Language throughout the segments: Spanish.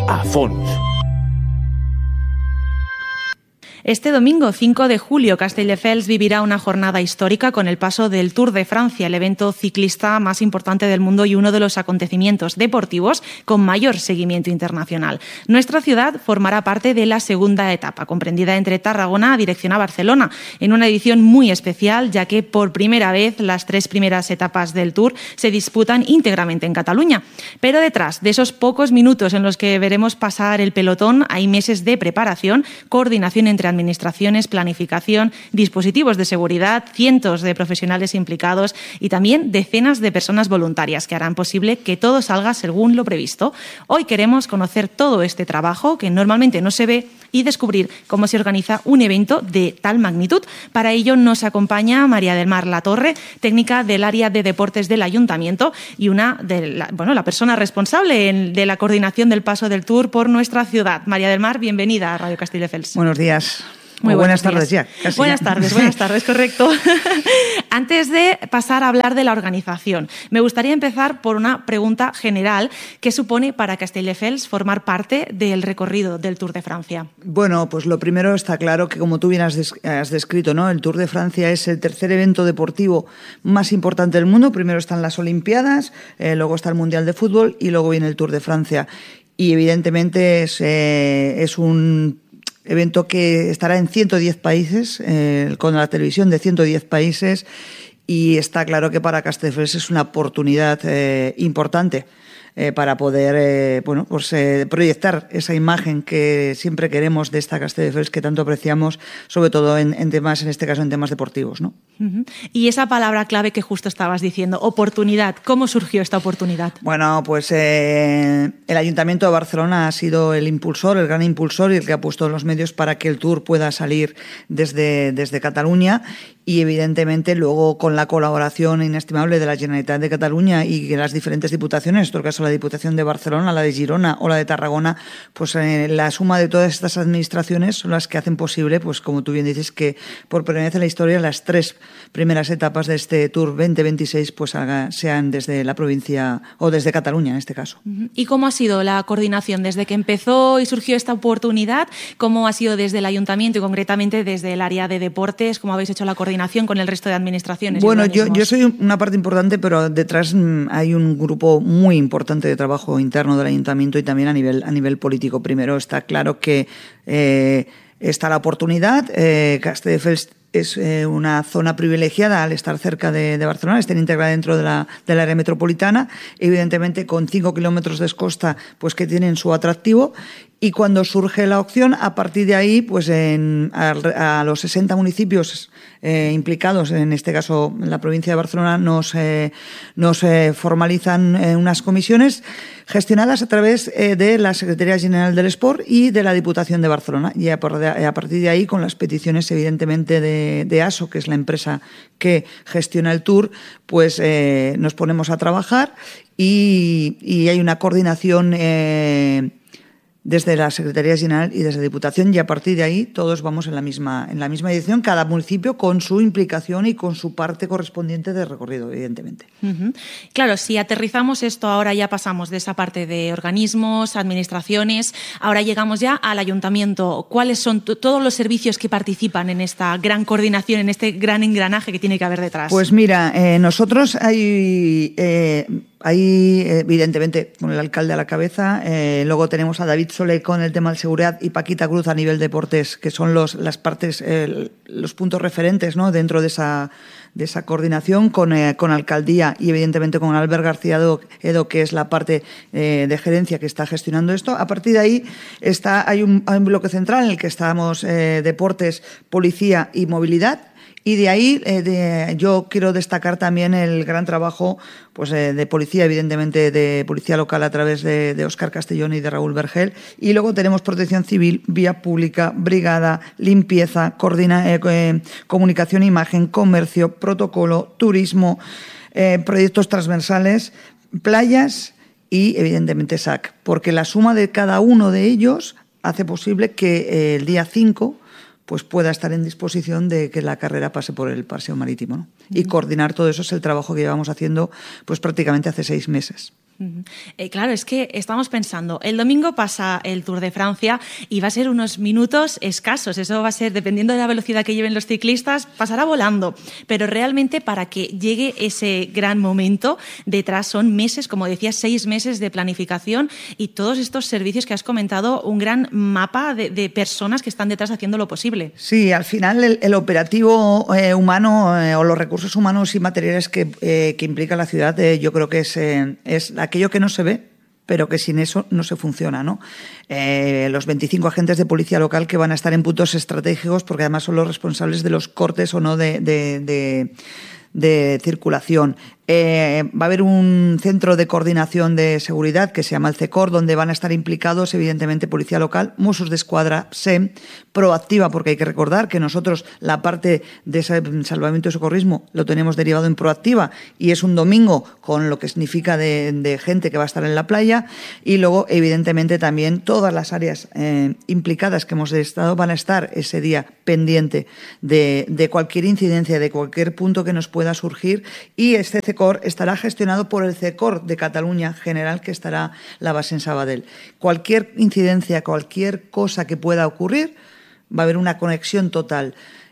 a fons. Este domingo 5 de julio, Castelldefels vivirá una jornada histórica con el paso del Tour de Francia, el evento ciclista más importante del mundo y uno de los acontecimientos deportivos con mayor seguimiento internacional. Nuestra ciudad formará parte de la segunda etapa, comprendida entre Tarragona dirección a Barcelona, en una edición muy especial, ya que por primera vez las 3 primeras etapas del Tour se disputan íntegramente en Cataluña. Pero detrás de esos pocos minutos en los que veremos pasar el pelotón hay meses de preparación, coordinación entre administraciones, planificación, dispositivos de seguridad, cientos de profesionales implicados y también decenas de personas voluntarias que harán posible que todo salga según lo previsto. Hoy queremos conocer todo este trabajo que normalmente no se ve y descubrir cómo se organiza un evento de tal magnitud. Para ello nos acompaña María del Mar Latorre, técnica del área de deportes del Ayuntamiento y la persona responsable de la coordinación del paso del Tour por nuestra ciudad. María del Mar, bienvenida a Radio Castelldefels. Buenos días. Muy buenas tardes ya. Buenas tardes, correcto. Antes de pasar a hablar de la organización, me gustaría empezar por una pregunta general. ¿Qué supone para Castelldefels formar parte del recorrido del Tour de Francia? Bueno, pues lo primero está claro que, como tú bien has descrito, ¿no? El Tour de Francia es el tercer evento deportivo más importante del mundo. Primero están las Olimpiadas, luego está el Mundial de Fútbol y luego viene el Tour de Francia. Y evidentemente es un evento que estará en 110 países, con la televisión de 110 países, y está claro que para Castelldefels es una oportunidad importante para poder proyectar esa imagen que siempre queremos de esta Castelldefels que tanto apreciamos, sobre todo en este caso en temas deportivos, ¿no? Uh-huh. Y esa palabra clave que justo estabas diciendo, oportunidad, ¿cómo surgió esta oportunidad? Bueno, pues el Ayuntamiento de Barcelona ha sido el gran impulsor y el que ha puesto los medios para que el Tour pueda salir desde Cataluña. Y evidentemente luego con la colaboración inestimable de la Generalitat de Cataluña y de las diferentes diputaciones, en este caso la Diputación de Barcelona, la de Girona o la de Tarragona, pues la suma de todas estas administraciones son las que hacen posible, pues como tú bien dices, que por primera vez en la historia las 3 primeras etapas de este Tour 2026 pues sean desde la provincia o desde Cataluña en este caso. ¿Y cómo ha sido la coordinación desde que empezó y surgió esta oportunidad? ¿Cómo ha sido desde el Ayuntamiento y concretamente desde el área de deportes? ¿Cómo habéis hecho la coordinación con el resto de administraciones? Bueno, yo soy una parte importante, pero detrás hay un grupo muy importante de trabajo interno del Ayuntamiento y también a nivel político. Primero está claro que está la oportunidad. Castelldefels es una zona privilegiada al estar cerca de Barcelona, estar integrada dentro del área metropolitana, evidentemente con 5 kilómetros de costa pues que tienen su atractivo. Y cuando surge la opción, a partir de ahí, pues a los 60 municipios implicados, en este caso en la provincia de Barcelona, nos formalizan unas comisiones gestionadas a través de la Secretaría General del Esport y de la Diputación de Barcelona. Y a partir de ahí, con las peticiones, evidentemente, de ASO, que es la empresa que gestiona el Tour, pues nos ponemos a trabajar y hay una coordinación desde la Secretaría General y desde la Diputación, y a partir de ahí todos vamos en la misma dirección, cada municipio con su implicación y con su parte correspondiente de recorrido, evidentemente. Uh-huh. Claro, si aterrizamos esto, ahora ya pasamos de esa parte de organismos, administraciones, ahora llegamos ya al Ayuntamiento. ¿Cuáles son todos los servicios que participan en esta gran coordinación, en este gran engranaje que tiene que haber detrás? Pues mira, nosotros hay evidentemente con el alcalde a la cabeza, luego tenemos a David Soler con el tema de seguridad y Paquita Cruz a nivel deportes, que son las partes, los puntos referentes, ¿no?, dentro de esa coordinación con alcaldía y evidentemente con Albert García Edo, que es la parte de gerencia que está gestionando esto. A partir de ahí hay un bloque central en el que estamos deportes, policía y movilidad. Y de ahí yo quiero destacar también el gran trabajo pues de policía, evidentemente de policía local a través de Óscar Castellón y de Raúl Vergel. Y luego tenemos protección civil, vía pública, brigada, limpieza, comunicación, imagen, comercio, protocolo, turismo, proyectos transversales, playas y evidentemente SAC. Porque la suma de cada uno de ellos hace posible que el día 5 pues pueda estar en disposición de que la carrera pase por el paseo marítimo, ¿no? Y coordinar todo eso es el trabajo que llevamos haciendo pues prácticamente hace 6 meses. Claro, es que estamos pensando, el domingo pasa el Tour de Francia y va a ser unos minutos escasos. Eso va a ser, dependiendo de la velocidad que lleven los ciclistas, pasará volando. Pero realmente para que llegue ese gran momento, detrás son meses, como decías, 6 meses de planificación y todos estos servicios que has comentado, un gran mapa de personas que están detrás haciendo lo posible. Sí, al final el operativo humano o los recursos humanos y materiales que implica la ciudad, yo creo que es aquello que no se ve, pero que sin eso no se funciona, ¿no? Los 25 agentes de policía local que van a estar en puntos estratégicos, porque además son los responsables de los cortes o no de circulación. Va a haber un centro de coordinación de seguridad que se llama el CECOR, donde van a estar implicados, evidentemente, Policía Local, Mossos d'Esquadra, SEM, Proactiva, porque hay que recordar que nosotros la parte de salvamento y socorrismo lo tenemos derivado en Proactiva y es un domingo con lo que significa de gente que va a estar en la playa y luego, evidentemente, también todas las áreas implicadas que hemos estado van a estar ese día pendiente de cualquier incidencia, de cualquier punto que nos pueda surgir y este CECOR estará gestionado por el CECOR de Cataluña General, que estará la base en Sabadell. Cualquier incidencia, cualquier cosa que pueda ocurrir, va a haber una conexión total.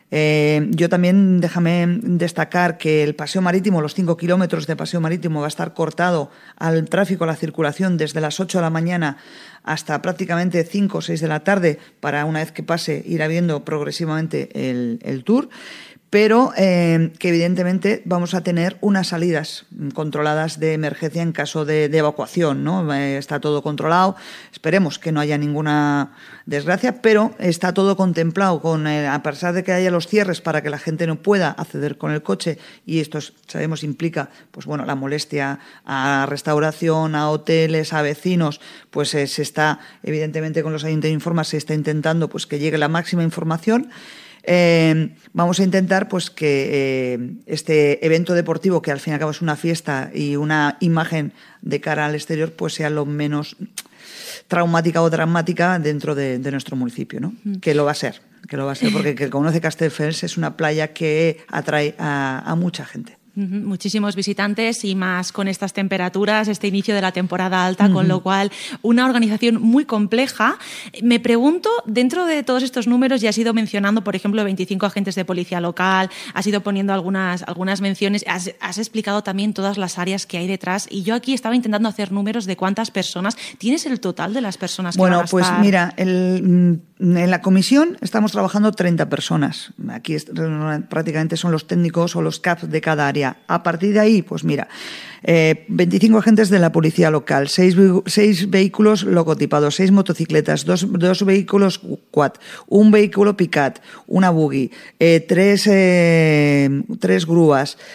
Yo también, déjame destacar que el paseo marítimo, los 5 kilómetros de paseo marítimo va a estar cortado al tráfico, a la circulación desde las 8 de la mañana hasta prácticamente 5 o 6 de la tarde para, una vez que pase, ir habiendo progresivamente el tour. Pero que evidentemente vamos a tener unas salidas controladas de emergencia en caso de evacuación, ¿no? Está todo controlado, esperemos que no haya ninguna desgracia, pero está todo contemplado, a pesar de que haya los cierres para que la gente no pueda acceder con el coche, y esto sabemos implica pues bueno, la molestia a restauración, a hoteles, a vecinos, pues se está, evidentemente con los ayuntamientos informas, se está intentando pues que llegue la máxima información. Vamos a intentar pues que este evento deportivo, que al fin y al cabo es una fiesta y una imagen de cara al exterior, pues sea lo menos traumática o dramática dentro de nuestro municipio, ¿no? Que lo va a ser, porque el que conoce Castelldefels es una playa que atrae a mucha gente. Muchísimos visitantes y más con estas temperaturas, este inicio de la temporada alta, con lo cual una organización muy compleja. Me pregunto, dentro de todos estos números, ya has ido mencionando, por ejemplo, 25 agentes de policía local, has ido poniendo algunas menciones, has explicado también todas las áreas que hay detrás y yo aquí estaba intentando hacer números de cuántas personas. ¿Tienes el total de las personas que van a estar? Bueno, pues mira, en la comisión estamos trabajando 30 personas. Aquí prácticamente son los técnicos o los CAPs de cada área. A partir de ahí, pues mira, 25 agentes de la policía local, 6 vehículos logotipados, 6 motocicletas, 2 vehículos quad, un vehículo picat, una buggy, 3 grúas,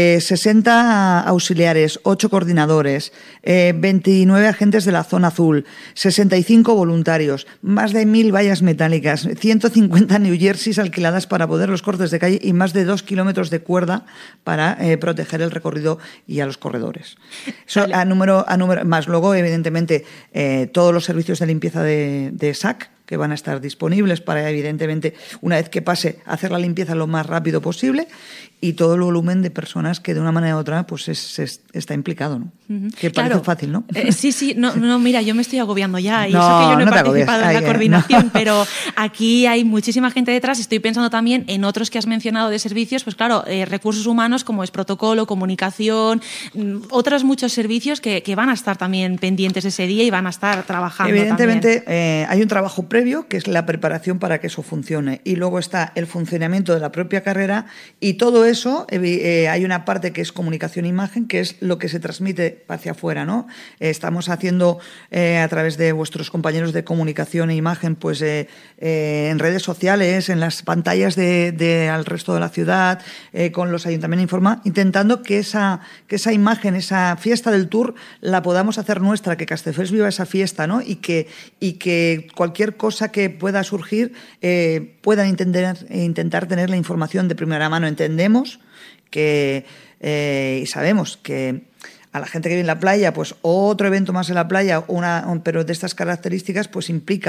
60 auxiliares, 8 coordinadores, 29 agentes de la zona azul, 65 voluntarios, más de 1.000 vallas metálicas, 150 New Jerseys alquiladas para poder los cortes de calle y más de 2 kilómetros de cuerda para proteger el recorrido y a los corredores. Eso vale. a número más luego, evidentemente, todos los servicios de limpieza de SAC que van a estar disponibles para, evidentemente, una vez que pase, hacer la limpieza lo más rápido posible y todo el volumen de personas que de una manera u otra pues está implicado, ¿no? Que parece claro. Fácil, ¿no? Sí, no, mira, yo me estoy agobiando ya y eso que yo no he participado en la coordinación, pero aquí hay muchísima gente detrás. Estoy pensando también en otros que has mencionado de servicios, pues claro, recursos humanos como es protocolo, comunicación, otros muchos servicios que van a estar también pendientes ese día y van a estar trabajando. Evidentemente hay un trabajo previo que es la preparación para que eso funcione y luego está el funcionamiento de la propia carrera y todo eso, hay una parte que es comunicación e imagen, que es lo que se transmite hacia afuera, ¿no? Estamos haciendo a través de vuestros compañeros de comunicación e imagen, pues en redes sociales, en las pantallas al resto de la ciudad, con los ayuntamientos Informa, intentando que esa imagen, esa fiesta del Tour, la podamos hacer nuestra, que Castelldefels viva esa fiesta, ¿no? Y que cualquier cosa que pueda surgir puedan intentar tener la información de primera mano. Entendemos que y sabemos que a la gente que vive en la playa, pues otro evento más en la playa, pero de estas características, pues implica. O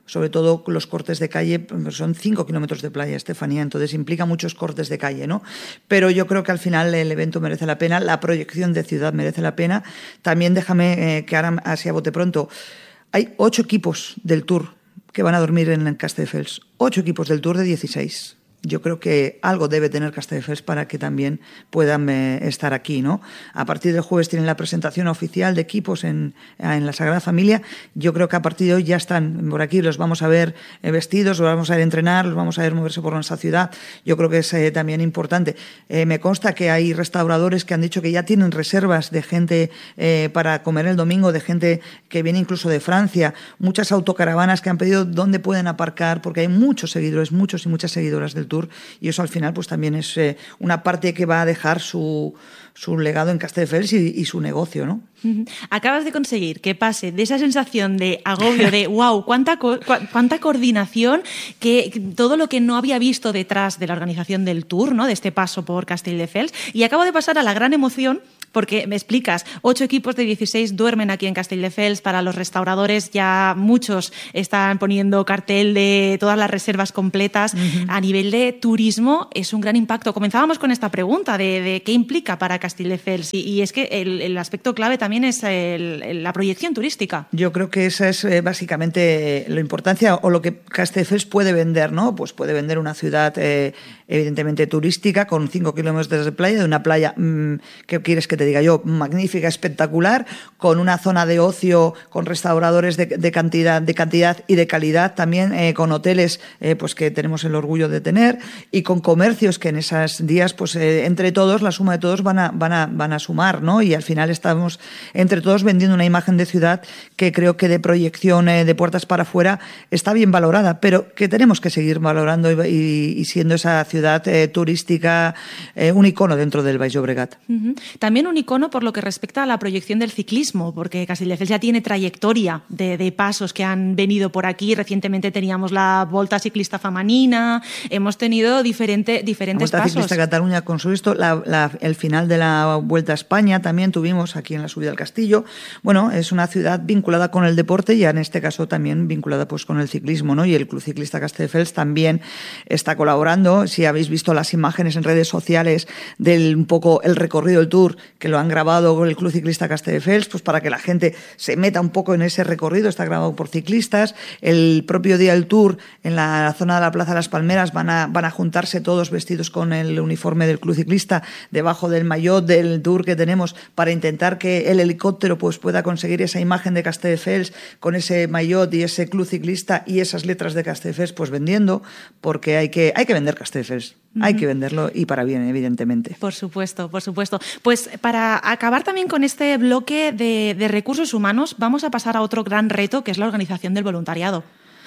sobre todo los cortes de calle, son 5 kilómetros de playa, Estefanía, entonces implica muchos cortes de calle, ¿no? Pero yo creo que al final el evento merece la pena, la proyección de ciudad merece la pena. También déjame que ahora, así a bote pronto, hay 8 equipos del Tour que van a dormir en Castelldefels, 8 equipos del Tour de 16. Yo creo que algo debe tener Castelldefels para que también puedan estar aquí, ¿no? A partir del jueves tienen la presentación oficial de equipos en la Sagrada Familia. Yo creo que a partir de hoy ya están por aquí, los vamos a ver vestidos, los vamos a ver entrenar, los vamos a ver moverse por nuestra ciudad. Yo creo que es también importante. Me consta que hay restauradores que han dicho que ya tienen reservas de gente para comer el domingo, de gente que viene incluso de Francia, muchas autocaravanas que han pedido dónde pueden aparcar, porque hay muchos seguidores, muchos y muchas seguidoras del Tour, y eso al final pues también es una parte que va a dejar su legado en Castelldefels y su negocio, ¿no? Acabas de conseguir que pase de esa sensación de agobio, de wow, cuánta coordinación, que todo lo que no había visto detrás de la organización del Tour, ¿no? De este paso por Castelldefels, y acabo de pasar a la gran emoción, porque me explicas, 8 equipos de 16 duermen aquí en Castelldefels. Para los restauradores ya muchos están poniendo cartel de todas las reservas completas. A nivel de turismo es un gran impacto. Comenzábamos con esta pregunta de qué implica para Castelldefels, y es que el aspecto clave también es la proyección turística. Yo creo que esa es básicamente la importancia o lo que Castelldefels puede vender, ¿no? Pues puede vender una ciudad evidentemente turística con 5 kilómetros de playa, de una playa, ¿qué quieres que te diga yo? Magnífica, espectacular, con una zona de ocio, con restauradores de cantidad y de calidad también, con hoteles pues que tenemos el orgullo de tener, y con comercios que en esos días pues entre todos, la suma de todos van a sumar, ¿no? Y al final estamos entre todos vendiendo una imagen de ciudad que creo que de proyección de puertas para afuera está bien valorada, pero que tenemos que seguir valorando y siendo esa ciudad turística, un icono dentro del Baix Llobregat. También un icono por lo que respecta a la proyección del ciclismo, porque Castelldefels ya tiene trayectoria de pasos que han venido por aquí. Recientemente teníamos la Volta Ciclista Femenina, hemos tenido diferentes Volta pasos. Ciclista Cataluña con su esto, el final de la Vuelta a España también tuvimos aquí en la subida al Castillo. Bueno, es una ciudad vinculada con el deporte y en este caso también vinculada pues con el ciclismo, ¿no? Y el Club Ciclista Castelldefels también está colaborando. Si habéis visto las imágenes en redes sociales del un poco el recorrido del Tour, que lo han grabado con el Club Ciclista Castelldefels, pues para que la gente se meta un poco en ese recorrido, está grabado por ciclistas. El propio día del Tour, en la zona de la Plaza de las Palmeras, van a juntarse todos vestidos con el uniforme del Club Ciclista, debajo del maillot del Tour que tenemos, para intentar que el helicóptero pues pueda conseguir esa imagen de Castelldefels con ese maillot y ese Club Ciclista y esas letras de Castelldefels pues vendiendo, porque hay que vender Castelldefels. Hay que venderlo, y para bien, evidentemente. Por supuesto, por supuesto. Pues para acabar también con este bloque de recursos humanos, vamos a pasar a otro gran reto, que es la organización del voluntariado.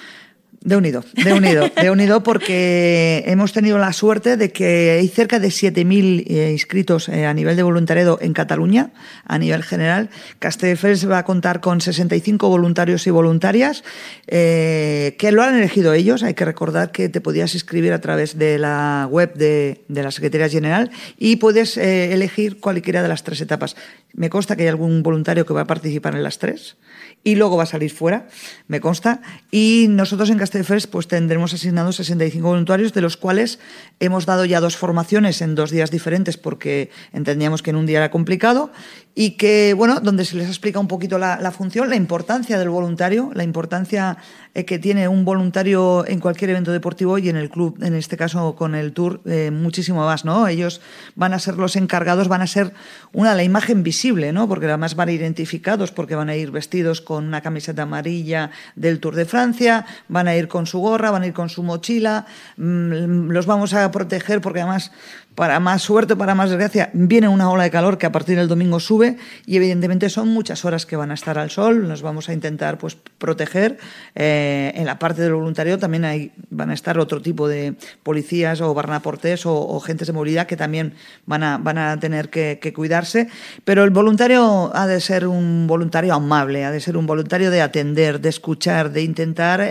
De unido, porque hemos tenido la suerte de que hay cerca de 7.000 inscritos a nivel de voluntariado en Cataluña, a nivel general. Castelldefels va a contar con 65 voluntarios y voluntarias que lo han elegido ellos. Hay que recordar que te podías inscribir a través de la web de la Secretaría General y puedes elegir cualquiera de las 3 etapas. Me consta que hay algún voluntario que va a participar en las 3 y luego va a salir fuera, me consta, y nosotros en Castelldefels pues tendremos asignados 65 voluntarios, de los cuales hemos dado ya 2 formaciones en 2 días diferentes, porque entendíamos que en un día era complicado, y que, bueno, donde se les explica un poquito la función, la importancia del voluntario, la importancia que tiene un voluntario en cualquier evento deportivo, y en el club, en este caso con el Tour, muchísimo más, ¿no? Ellos van a ser los encargados, van a ser la imagen visible, ¿no? Porque además van a ir identificados, porque van a ir vestidos con una camiseta amarilla del Tour de Francia, van a ir con su gorra, van a ir con su mochila, los vamos a proteger porque además, para más suerte, para más desgracia, viene una ola de calor que a partir del domingo sube, y evidentemente son muchas horas que van a estar al sol. Nos vamos a intentar pues proteger. En la parte del voluntariado también van a estar otro tipo de policías o barnaportés o gentes de movilidad que también van a tener que cuidarse, pero el voluntario ha de ser un voluntario amable, ha de ser un voluntario de atender, de escuchar, de intentar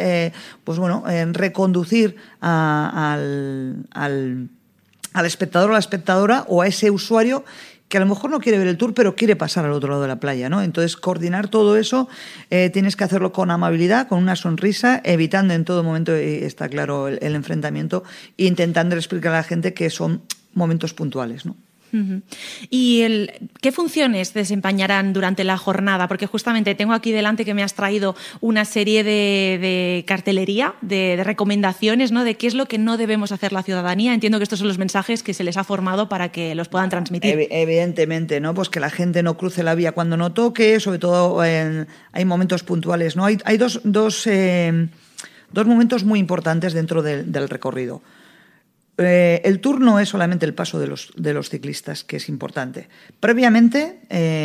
reconducir al espectador o a la espectadora o a ese usuario que a lo mejor no quiere ver el tour, pero quiere pasar al otro lado de la playa, ¿no? Entonces, coordinar todo eso, tienes que hacerlo con amabilidad, con una sonrisa, evitando en todo momento, está claro, el enfrentamiento, e intentando explicar a la gente que son momentos puntuales, ¿no? Uh-huh. ¿Y qué funciones desempeñarán durante la jornada? Porque justamente tengo aquí delante que me has traído una serie de cartelería, de recomendaciones, ¿no? De qué es lo que no debemos hacer la ciudadanía. Entiendo que estos son los mensajes que se les ha formado para que los puedan transmitir. Evidentemente, ¿no? Pues que la gente no cruce la vía cuando no toque, sobre todo hay momentos puntuales, ¿no? Hay dos momentos muy importantes dentro del recorrido. El tour no es solamente el paso de los ciclistas, que es importante. Previamente,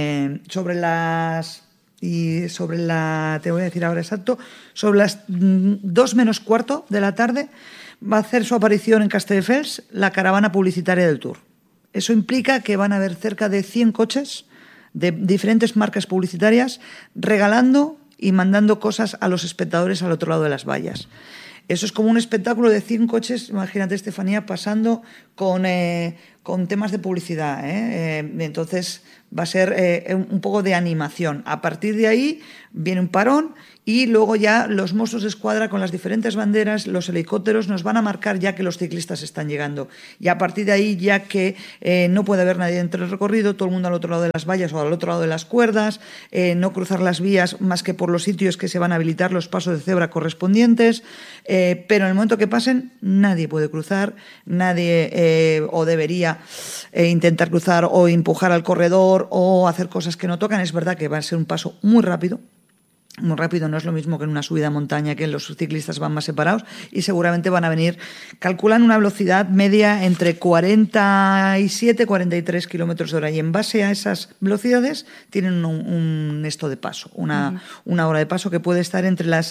te voy a decir ahora exacto, sobre las 2 menos cuarto de la tarde va a hacer su aparición en Castelldefels la caravana publicitaria del tour. Eso implica que van a haber cerca de 100 coches de diferentes marcas publicitarias regalando y mandando cosas a los espectadores al otro lado de las vallas. Eso es como un espectáculo de 100 coches, imagínate, Estefanía, pasando con temas de publicidad, ¿eh? Entonces va a ser un poco de animación. A partir de ahí viene un parón y luego ya los Mossos de Escuadra con las diferentes banderas, los helicópteros nos van a marcar ya que los ciclistas están llegando. Y a partir de ahí, ya que no puede haber nadie dentro del recorrido, todo el mundo al otro lado de las vallas o al otro lado de las cuerdas, no cruzar las vías más que por los sitios que se van a habilitar los pasos de cebra correspondientes, pero en el momento que pasen nadie puede cruzar, nadie o debería intentar cruzar o empujar al corredor o hacer cosas que no tocan. Es verdad que va a ser un paso muy rápido, no es lo mismo que en una subida a montaña, que los ciclistas van más separados y seguramente van a venir, calculan una velocidad media entre 47 y 43 kilómetros de hora y en base a esas velocidades tienen un esto de paso, una hora de paso que puede estar entre las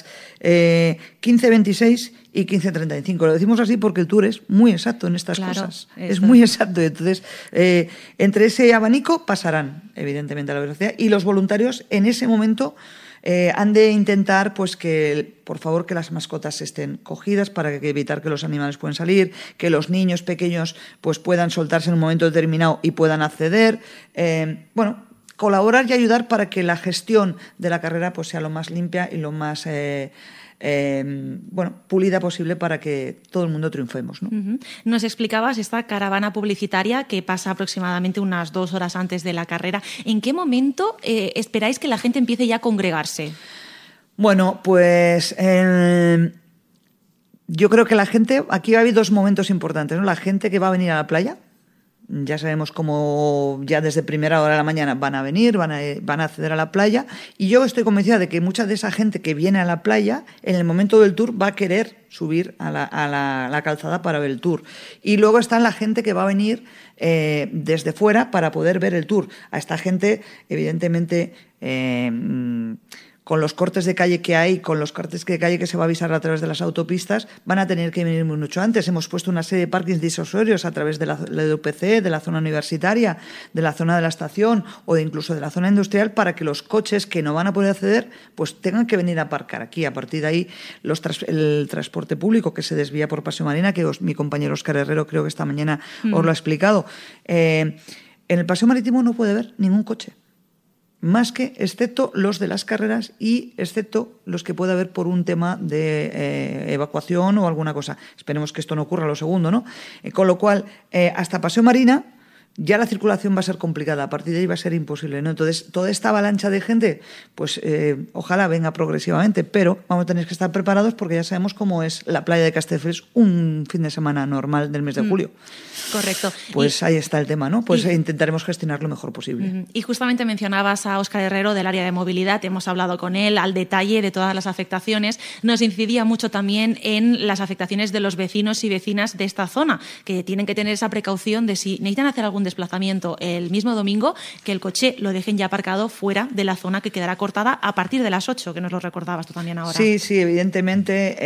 15:26 y 15:35. Lo decimos así porque el Tour es muy exacto en estas cosas. Es muy exacto. Entonces, entre ese abanico pasarán, evidentemente, a la velocidad y los voluntarios en ese momento han de intentar, pues, por favor, que las mascotas estén cogidas para evitar que los animales puedan salir, que los niños pequeños pues puedan soltarse en un momento determinado y puedan acceder. Colaborar y ayudar para que la gestión de la carrera pues sea lo más limpia y lo más pulida posible para que todo el mundo triunfemos, ¿no? Uh-huh. Nos explicabas esta caravana publicitaria que pasa aproximadamente unas 2 horas antes de la carrera. ¿En qué momento esperáis que la gente empiece ya a congregarse? Bueno, pues yo creo que la gente, aquí va a haber 2 momentos importantes, ¿no? La gente que va a venir a la playa, ya sabemos cómo ya desde primera hora de la mañana van a venir, van a acceder a la playa, y yo estoy convencida de que mucha de esa gente que viene a la playa en el momento del tour va a querer subir a la calzada para ver el tour. Y luego está la gente que va a venir desde fuera para poder ver el tour. A esta gente, evidentemente, con los cortes de calle que hay, con los cortes de calle que se va a avisar a través de las autopistas, van a tener que venir mucho antes. Hemos puesto una serie de parkings disuasorios a través de la UPC, de la zona universitaria, de la zona de la estación o incluso de la zona industrial para que los coches que no van a poder acceder pues tengan que venir a aparcar aquí. A partir de ahí, el transporte público que se desvía por Paseo Marina, que mi compañero Óscar Herrero creo que esta mañana os lo ha explicado. En el Paseo Marítimo no puede haber ningún coche, más que excepto los de las carreras y excepto los que pueda haber por un tema de evacuación o alguna cosa. Esperemos que esto no ocurra lo segundo, ¿no? Con lo cual, hasta Paseo Marina ya la circulación va a ser complicada, a partir de ahí va a ser imposible, ¿no? Entonces, toda esta avalancha de gente, pues ojalá venga progresivamente, pero vamos a tener que estar preparados porque ya sabemos cómo es la playa de Castelldefels un fin de semana normal del mes de julio. Correcto. Pues ahí está el tema, ¿no? Pues intentaremos gestionar lo mejor posible. Y justamente mencionabas a Óscar Herrero del área de movilidad, hemos hablado con él al detalle de todas las afectaciones. Nos incidía mucho también en las afectaciones de los vecinos y vecinas de esta zona, que tienen que tener esa precaución de si necesitan hacer algún desplazamiento el mismo domingo, que el coche lo dejen ya aparcado fuera de la zona que quedará cortada a partir de las 8, que nos lo recordabas tú también ahora. Sí, evidentemente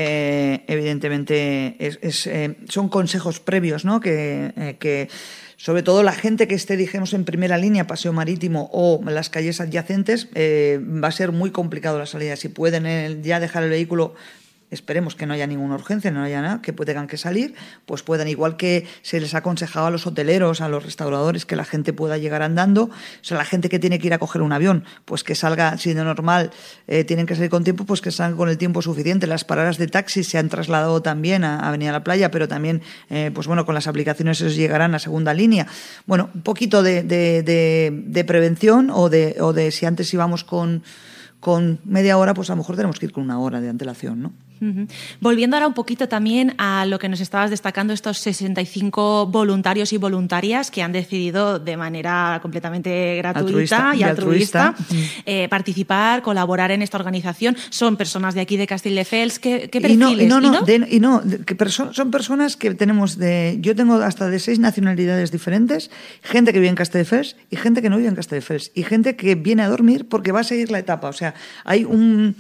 son consejos previos, ¿no? Que sobre todo la gente que esté, dijimos, en primera línea, Paseo Marítimo o las calles adyacentes, va a ser muy complicado la salida. Si pueden ya dejar el vehículo esperemos que no haya ninguna urgencia, no haya nada, que tengan que salir, pues puedan, igual que se les ha aconsejado a los hoteleros, a los restauradores, que la gente pueda llegar andando, o sea, la gente que tiene que ir a coger un avión, pues que salga, si de normal tienen que salir con tiempo, pues que salgan con el tiempo suficiente. Las paradas de taxi se han trasladado también a Avenida La Playa, pero también, pues bueno, con las aplicaciones esos llegarán a segunda línea. Bueno, un poquito de prevención o de si antes íbamos con media hora, pues a lo mejor tenemos que ir con una hora de antelación, ¿no? Uh-huh. Volviendo ahora un poquito también a lo que nos estabas destacando, estos 65 voluntarios y voluntarias que han decidido de manera completamente gratuita y altruista participar, colaborar en esta organización. Son personas de aquí de Castelldefels. ¿Qué perfiles? Son personas que tenemos yo tengo hasta de 6 nacionalidades diferentes, gente que vive en Castelldefels y gente que no vive en Castelldefels y gente que viene a dormir porque va a seguir la etapa. O sea, hay un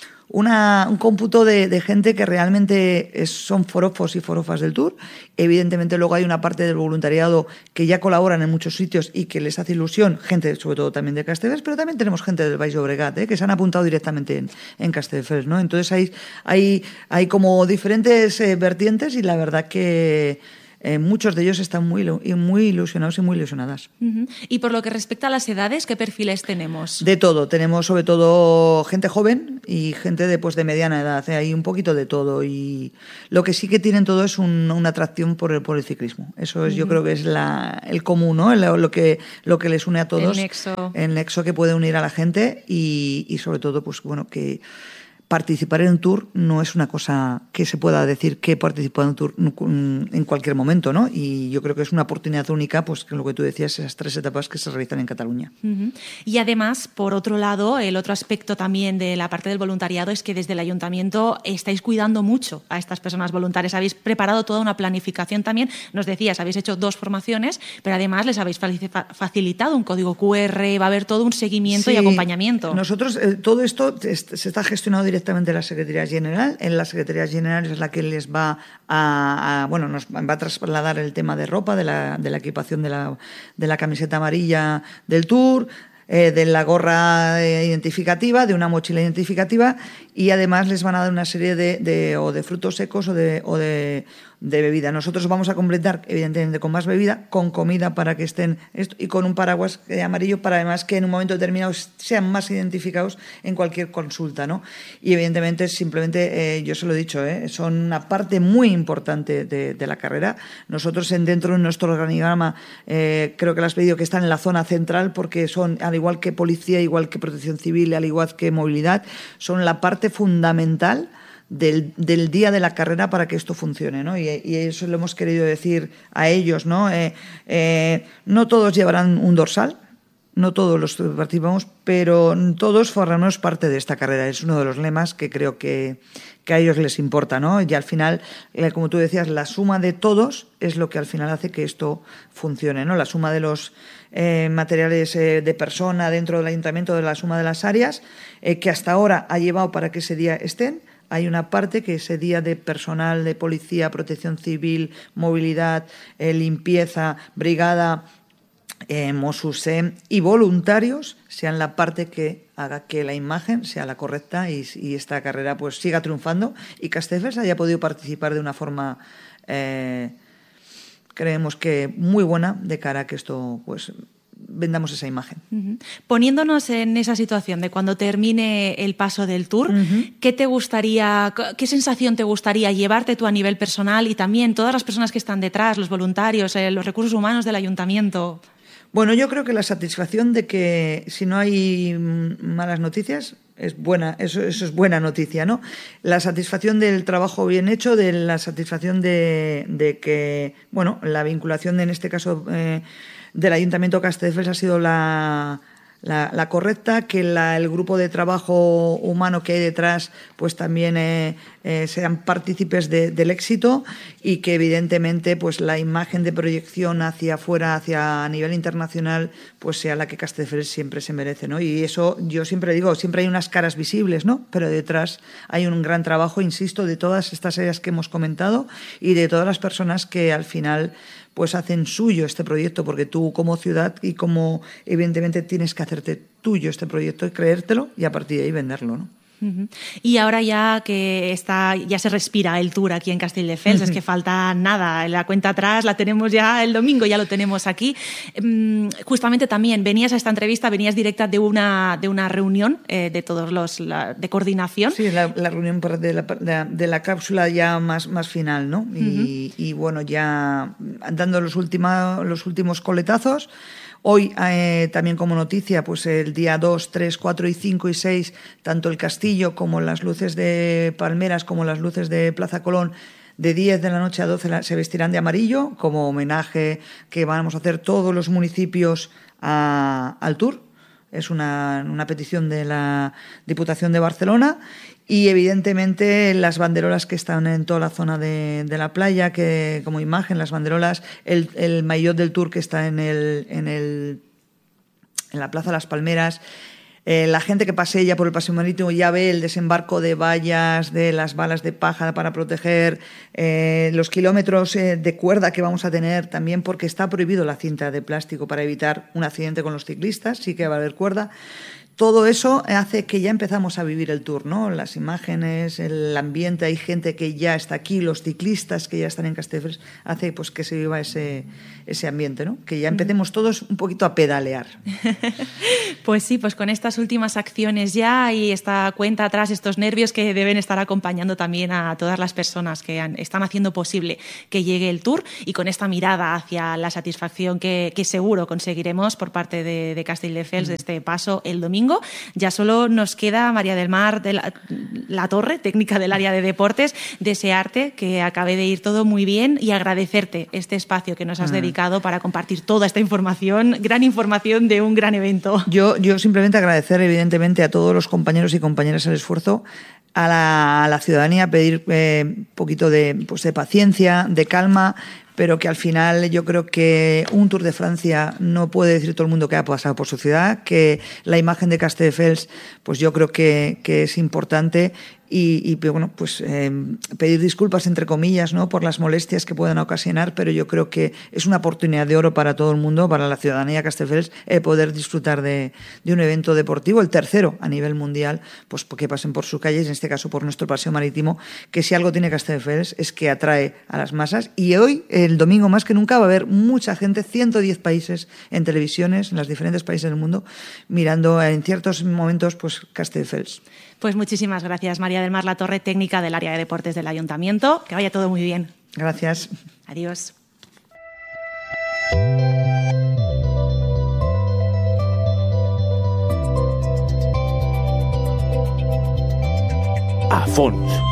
cómputo de gente que realmente son forofos y forofas del Tour. Evidentemente luego hay una parte del voluntariado que ya colaboran en muchos sitios y que les hace ilusión, gente sobre todo también de Castelldefels, pero también tenemos gente del Baix Llobregat, que se han apuntado directamente en Castelldefels, ¿no? Entonces hay como diferentes vertientes y la verdad que muchos de ellos están muy ilusionados y muy ilusionadas. Uh-huh. Y por lo que respecta a las edades, ¿qué perfiles tenemos? De todo. Tenemos sobre todo gente joven y gente de mediana edad. Hay un poquito de todo. Y lo que sí que tienen todo es una atracción por el ciclismo. Eso es, yo creo que es el común, ¿no? Lo que les une a todos. El nexo que puede unir a la gente y sobre todo, pues bueno, que participar en un Tour no es una cosa que se pueda decir que participar en un Tour en cualquier momento, ¿no? Y yo creo que es una oportunidad única, pues que lo que tú decías, esas 3 etapas que se realizan en Cataluña. Uh-huh. Y además, por otro lado, el otro aspecto también de la parte del voluntariado es que desde el Ayuntamiento estáis cuidando mucho a estas personas voluntarias. Habéis preparado toda una planificación también. Nos decías, habéis hecho 2 formaciones, pero además les habéis facilitado un código QR, va a haber todo un seguimiento y acompañamiento. Nosotros, todo esto se está gestionado directamente en la Secretaría General. En la Secretaría General es la que les va nos va a trasladar el tema de ropa, de la equipación de la camiseta amarilla del Tour, de la gorra identificativa, de una mochila identificativa, y además les van a dar una serie de frutos secos o de bebida. Nosotros vamos a completar, evidentemente, con más bebida, con comida para que estén y con un paraguas amarillo para además que en un momento determinado sean más identificados en cualquier consulta, ¿no? Y evidentemente, simplemente, yo se lo he dicho, son una parte muy importante de la carrera. Nosotros dentro de nuestro organigrama, creo que lo has pedido, que están en la zona central porque son, al igual que policía, igual que protección civil, al igual que movilidad, son la parte fundamental del día de la carrera para que esto funcione, ¿no? Y eso lo hemos querido decir a ellos, ¿no? No todos llevarán un dorsal, no todos los participamos, pero todos formamos parte de esta carrera. Es uno de los lemas que creo que a ellos les importa, ¿no? Y al final, como tú decías, la suma de todos es lo que al final hace que esto funcione, ¿no? La suma de los materiales de persona dentro del ayuntamiento, de la suma de las áreas, que hasta ahora ha llevado para que ese día estén. Hay una parte que ese día de personal de policía, protección civil, movilidad, limpieza, brigada, Mossos y voluntarios sean la parte que haga que la imagen sea la correcta y esta carrera pues siga triunfando y Castelldefels haya podido participar de una forma creemos que muy buena de cara a que esto pues vendamos esa imagen. Uh-huh. Poniéndonos en esa situación de cuando termine el paso del Tour, uh-huh. ¿Qué sensación te gustaría llevarte tú a nivel personal y también todas las personas que están detrás, los voluntarios, los recursos humanos del ayuntamiento? Bueno, yo creo que la satisfacción de que si no hay malas noticias es buena, eso es buena noticia, ¿no? La satisfacción del trabajo bien hecho, de la satisfacción de que, bueno, la vinculación en este caso del Ayuntamiento de Castelldefels ha sido la correcta, que el grupo de trabajo humano que hay detrás pues también sean partícipes del éxito y que evidentemente pues la imagen de proyección hacia afuera, a nivel internacional, pues sea la que Castelldefels siempre se merece, ¿no? Y eso yo siempre digo, siempre hay unas caras visibles, ¿no? Pero detrás hay un gran trabajo, insisto, de todas estas áreas que hemos comentado y de todas las personas que al final pues hacen suyo este proyecto, porque tú como ciudad y como evidentemente tienes que hacerte tuyo este proyecto y creértelo y a partir de ahí venderlo, ¿no? Y ahora ya que ya se respira el Tour aquí en Castelldefels, es que falta nada, la cuenta atrás la tenemos ya el domingo, ya lo tenemos aquí. Justamente también venías a esta entrevista, venías directa de una reunión de todos de coordinación. Sí, la reunión de la cápsula ya más final, ¿no? Y bueno, ya dando los últimos coletazos. Hoy también como noticia, pues el día 2, 3, 4 y 5 y 6, tanto el castillo como las luces de Palmeras como las luces de Plaza Colón, de 10 de la noche a 12 se vestirán de amarillo, como homenaje que vamos a hacer todos los municipios al Tour. Es una petición de la Diputación de Barcelona. Y evidentemente las banderolas que están en toda la zona de la playa, que como imagen, las banderolas, el maillot del Tour que está en la Plaza de las Palmeras, la gente que pasea por el paseo marítimo ya ve el desembarco de vallas, de las balas de paja para proteger, los kilómetros de cuerda que vamos a tener también, porque está prohibido la cinta de plástico para evitar un accidente con los ciclistas, sí que va a haber cuerda. Todo eso hace que ya empezamos a vivir el Tour, ¿no? Las imágenes, el ambiente, hay gente que ya está aquí, los ciclistas que ya están en Castelldefels, hace pues que se viva ese ambiente, ¿no? Que ya empecemos todos un poquito a pedalear. Pues sí, pues con estas últimas acciones ya y esta cuenta atrás, estos nervios que deben estar acompañando también a todas las personas que están haciendo posible que llegue el Tour, y con esta mirada hacia la satisfacción que seguro conseguiremos por parte de Castelldefels de este paso el domingo. Ya solo nos queda, María del Mar de la Torre, técnica del área de deportes, desearte que acabe de ir todo muy bien y agradecerte este espacio que nos has dedicado para compartir toda esta información, gran información de un gran evento. Yo simplemente agradecer evidentemente a todos los compañeros y compañeras el esfuerzo, a la ciudadanía pedir un poquito de paciencia, de calma, pero que al final yo creo que un Tour de Francia no puede decir todo el mundo que ha pasado por su ciudad, que la imagen de Castelldefels pues yo creo que es importante. Y bueno, pues pedir disculpas entre comillas, ¿no?, por las molestias que puedan ocasionar, pero yo creo que es una oportunidad de oro para todo el mundo, para la ciudadanía de Castelldefels, poder disfrutar de un evento deportivo, el tercero a nivel mundial, pues que pasen por sus calles, en este caso por nuestro paseo marítimo, que si algo tiene Castelldefels es que atrae a las masas. Y hoy, el domingo más que nunca, va a haber mucha gente, 110 países en televisiones, en los diferentes países del mundo, mirando en ciertos momentos pues Castelldefels. Pues muchísimas gracias, María del Mar La Torre, técnica del área de deportes del Ayuntamiento. Que vaya todo muy bien. Gracias. Adiós. A fons.